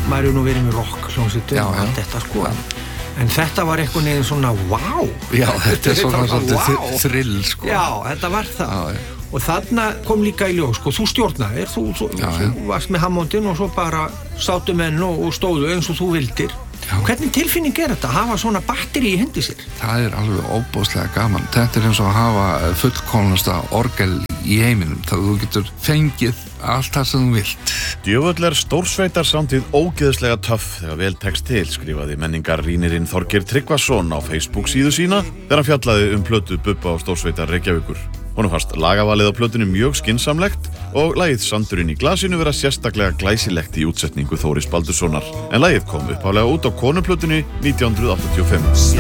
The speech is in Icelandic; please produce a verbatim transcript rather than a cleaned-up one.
maður er nú verið með rock hljómsveitum og allt þetta sko já. En þetta var einhvern veginn svona wow já, þetta er svona svolítið wow. þrill sko já, þetta var það já, já. Og þarna kom líka í ljós sko, þú stjórnaðir þú, þú, já, þú varst með Hammondin og svo bara sátu menn og, og stóðu eins og þú vildir já. Hvernig tilfinning er þetta, hafa svona batteri í hendi sér? Það er alveg óbúslega gaman. Þetta er eins og að hafa fullkomnasta orgel í heiminum. Það þú getur fengið allt það sem þú vilt. Djöfull er stórsveitarsándið ógeðslega töff þegar vel tekst til, skrifaði menningarrýnirinn Þorgeir Tryggvason á Facebook síðu sína þegar hann fjallaði um plötu Bubba og stórsveitar Reykjavíkur. Honum fannst lagavalið á plötunni mjög skynsamlegt og lagið Sandurinn í glasinu vera sérstaklega glæsilegt í útsetningu Þóris Baldurssonar. En lagið kom upphaflega út á konuplötunni nítján hundruð áttatíu og fimm.